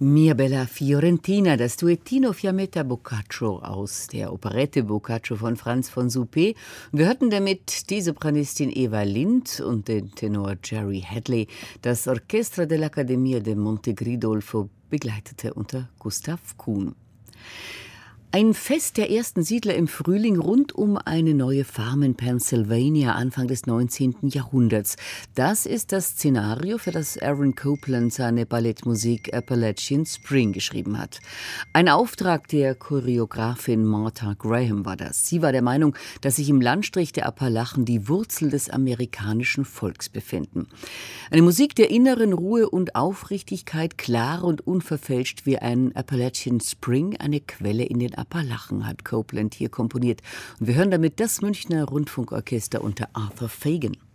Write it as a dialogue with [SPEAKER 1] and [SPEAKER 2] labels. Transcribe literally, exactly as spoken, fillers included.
[SPEAKER 1] Mia bella Fiorentina, das Duettino Fiammetta Boccaccio aus der Operette Boccaccio von Franz von Suppé. Wir hörten damit die Sopranistin Eva Lind und den Tenor Jerry Hadley. Das Orchestra dell'Accademia de Montegridolfo begleitete unter Gustav Kuhn. Ein Fest der ersten Siedler im Frühling rund um eine neue Farm in Pennsylvania Anfang des neunzehnten Jahrhunderts. Das ist das Szenario, für das Aaron Copland seine Ballettmusik Appalachian Spring geschrieben hat. Ein Auftrag der Choreografin Martha Graham war das. Sie war der Meinung, dass sich im Landstrich der Appalachen die Wurzel des amerikanischen Volks befinden. Eine Musik der inneren Ruhe und Aufrichtigkeit, klar und unverfälscht wie ein Appalachian Spring, eine Quelle in den Appalachen, hat Copland hier komponiert. Und wir hören damit das Münchner Rundfunkorchester unter Arthur Fagan.